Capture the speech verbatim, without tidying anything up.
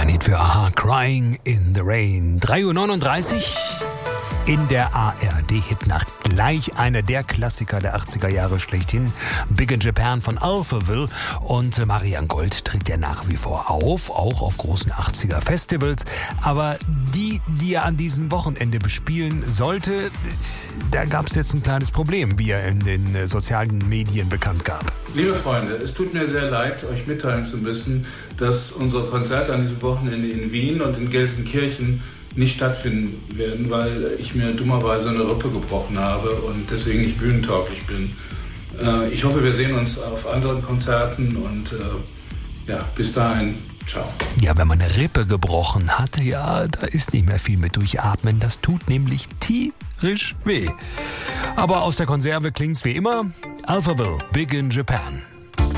Ein Hit für Aha, Crying in the Rain. drei Uhr neununddreißig in der A R D-Hitnacht. Gleich einer der Klassiker der achtziger Jahre schlechthin. Big in Japan von Alphaville. Und Marianne Gold tritt ja nach wie vor auf, auch auf großen achtziger-Festivals. Aber die, die er an diesem Wochenende bespielen sollte, da gab es jetzt ein kleines Problem, wie er in den sozialen Medien bekannt gab. Liebe Freunde, es tut mir sehr leid, euch mitteilen zu müssen, dass unsere Konzerte an diesem Wochenende in Wien und in Gelsenkirchen nicht stattfinden werden, weil ich mir dummerweise eine Rippe gebrochen habe und deswegen nicht bühnentauglich bin. Äh, ich hoffe, wir sehen uns auf anderen Konzerten und äh, ja, bis dahin, ciao. Ja, wenn man eine Rippe gebrochen hat, ja, da ist nicht mehr viel mit durchatmen. Das tut nämlich tierisch weh. Aber aus der Konserve klingt's wie immer. Alphaville, Big in Japan.